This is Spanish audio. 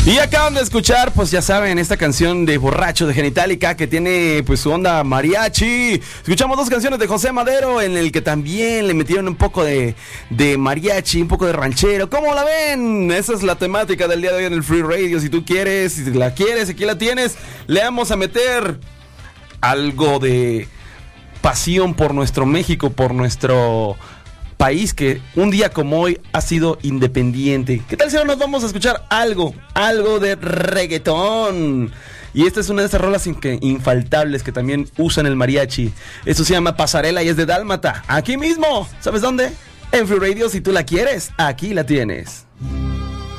Y acaban de escuchar, pues ya saben, esta canción de Borracho de Genitalica que tiene pues su onda mariachi. Escuchamos dos canciones de José Madero en el que también le metieron un poco de mariachi, un poco de ranchero. ¿Cómo la ven? Esa es la temática del día de hoy en el Free Radio. Si tú quieres, si la quieres, aquí la tienes. Le vamos a meter algo de pasión por nuestro México, por nuestro país que un día como hoy ha sido independiente. ¿Qué tal si ahora nos vamos a escuchar algo de reggaetón? Y esta es una de esas rolas infaltables que también usan el mariachi. Esto se llama Pasarela y es de Dálmata. Aquí mismo, ¿sabes dónde? En Free Radio. Si tú la quieres, aquí la tienes.